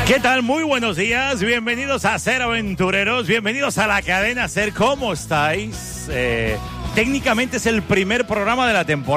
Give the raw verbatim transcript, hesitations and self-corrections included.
¿Qué tal? Muy buenos días, bienvenidos a Ser Aventureros, bienvenidos a la cadena Ser. ¿Cómo estáis? Eh, técnicamente es el primer programa de la temporada.